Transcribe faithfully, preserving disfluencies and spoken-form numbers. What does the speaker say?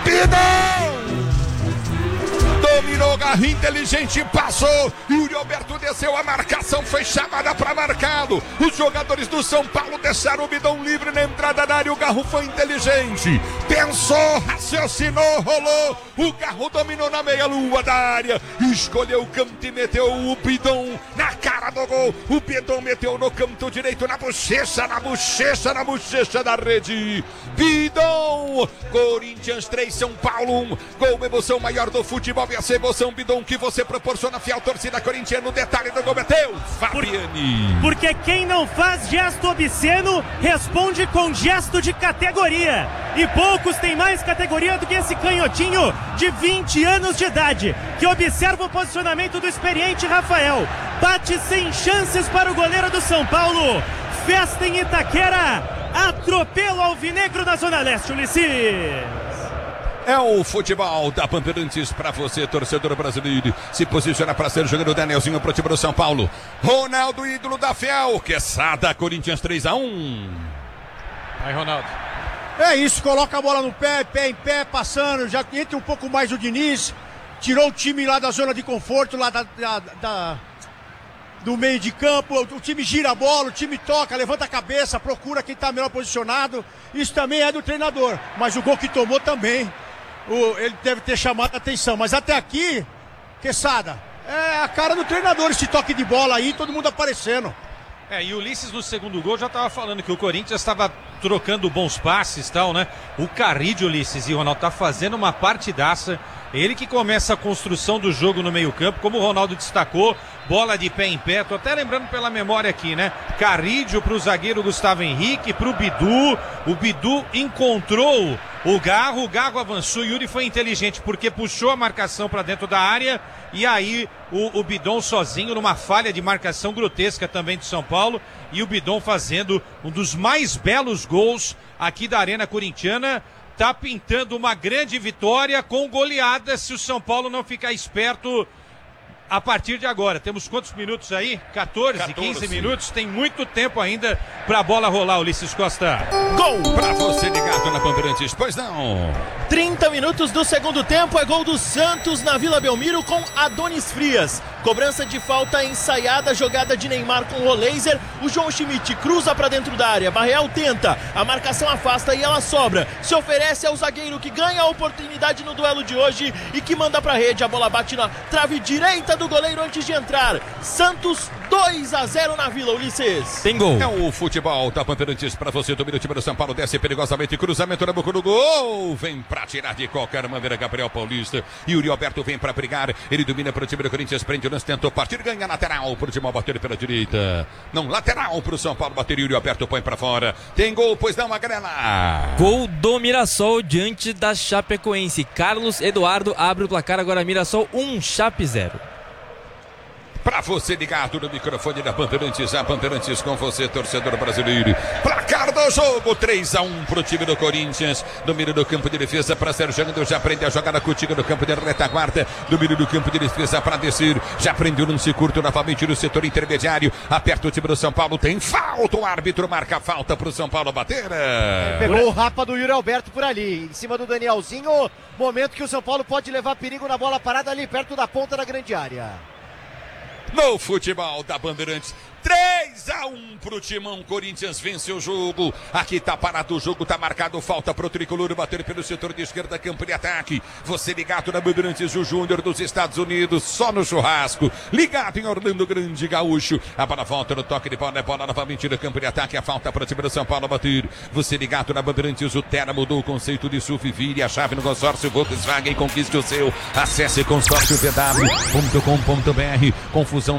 Bidão! Dominou, Garro inteligente, passou. Yuri Alberto desceu, a marcação foi chamada para marcado. Os jogadores do São Paulo deixaram o Bidão livre na entrada da área. O Garro foi inteligente, pensou, raciocinou, rolou. O Garro dominou na meia-lua da área, escolheu o canto e meteu o Bidão na cara do gol. O Bidão meteu no canto direito, na bochecha, na bochecha, na bochecha da rede. Bidão! Corinthians três, São Paulo um. Gol, emoção maior do futebol. Essa emoção, Bidão, que você proporciona, fiel torcida corintiana. O detalhe do gol é teu, Fabiane. Por, porque quem não faz gesto obsceno responde com gesto de categoria. E poucos têm mais categoria do que esse canhotinho de vinte anos de idade, que observa o posicionamento do experiente Rafael. Bate sem chances para o goleiro do São Paulo. Festa em Itaquera. Atropelo alvinegro na Zona Leste, Ulisses. É o futebol da Bandeirantes para você, torcedor brasileiro. Se posiciona para ser jogando o Danielzinho pro time do São Paulo. Ronaldo, ídolo da Fiel. Quesada, Corinthians três a um. Aí, Ronaldo. É isso, coloca a bola no pé, pé em pé, passando. Já entra um pouco mais o Diniz. Tirou o time lá da zona de conforto, lá da, da, da, do meio de campo. O time gira a bola, o time toca, levanta a cabeça, procura quem está melhor posicionado. Isso também é do treinador. Mas o gol que tomou também, o, ele deve ter chamado a atenção. Mas até aqui, Quesada, é a cara do treinador esse toque de bola aí, todo mundo aparecendo. É, e o Ulisses no segundo gol já estava falando que o Corinthians estava trocando bons passes e tal, né? O Carrillo, Ulisses, e o Ronaldo tá fazendo uma partidaça. Ele que começa a construção do jogo no meio campo, como o Ronaldo destacou, bola de pé em pé, tô até lembrando pela memória aqui, né? Carrillo pro zagueiro Gustavo Henrique, pro Bidu, o Bidu encontrou o Garro, o Garro avançou, o Yuri foi inteligente porque puxou a marcação para dentro da área e aí o, o Bidon sozinho numa falha de marcação grotesca também do São Paulo e o Bidon fazendo um dos mais belos gols aqui da Arena Corintiana. Tá pintando uma grande vitória com goleada se o São Paulo não ficar esperto a partir de agora. Temos quantos minutos aí? quatorze, quinze minutos. Tem muito tempo ainda pra bola rolar, Ulisses Costa. Gol pra você ligado na Bandeirantes, pois não. trinta minutos do segundo tempo, é gol do Santos na Vila Belmiro com Adonis Frias. Cobrança de falta ensaiada, jogada de Neymar com o laser. O João Schmidt cruza pra dentro da área. Barreal tenta, a marcação afasta e ela sobra. Se oferece ao zagueiro que ganha a oportunidade no duelo de hoje e que manda pra rede. A bola bate na trave direita do goleiro antes de entrar. Santos dois a zero na Vila, Ulisses. Tem gol. É o futebol da Bandeirantes pra você. Domina o time do São Paulo, desce perigosamente, cruzamento na boca do gol. Vem pra tirar de qualquer maneira Gabriel Paulista. Yuri Alberto vem pra brigar. Ele domina pro time do Corinthians, prende o lance, tentou partir, ganha lateral pro time bater pela direita. Não, lateral pro São Paulo bater. Yuri Alberto põe pra fora. Tem gol, pois não, Magrela. Gol do Mirassol diante da Chapecoense. Carlos Eduardo abre o placar, agora Mirassol um, Chape zero. Pra você ligado no microfone da Bandeirantes, a Bandeirantes com você, torcedor brasileiro. Placar do jogo, três a um pro time do Corinthians. Domínio do campo de defesa para ser jogando, já aprende a jogar a cutica no campo de retaguarda. Domínio do campo de defesa para descer, já aprendeu num se curto novamente no setor intermediário. Aperta o time do São Paulo, tem falta, o árbitro marca a falta pro São Paulo bater. Pegou o rapa do Yuri Alberto por ali, em cima do Danielzinho. Momento que o São Paulo pode levar perigo na bola parada ali perto da ponta da grande área. No futebol da Bandeirantes, três a um pro Timão. Corinthians vence o jogo. Aqui tá parado o jogo, tá marcado falta pro tricolor bater pelo setor de esquerda, campo de ataque. Você ligado na Bandeirantes, o Júnior dos Estados Unidos, só no churrasco. Ligado em Orlando Grande, Gaúcho. A bola volta no toque de bola, é bola novamente no campo de ataque. A falta pro time do São Paulo bater. Você ligado na Bandeirantes, o Terra mudou o conceito de S U V. Vire a chave no consórcio Volkswagen e conquiste o seu. Acesse consórcio v w ponto com ponto b r. Confusão